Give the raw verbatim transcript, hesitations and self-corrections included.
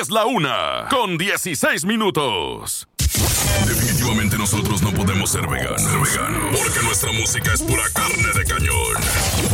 Es la una con dieciséis minutos. Definitivamente nosotros no podemos ser veganos, ser veganos, porque nuestra música es pura carne de cañón.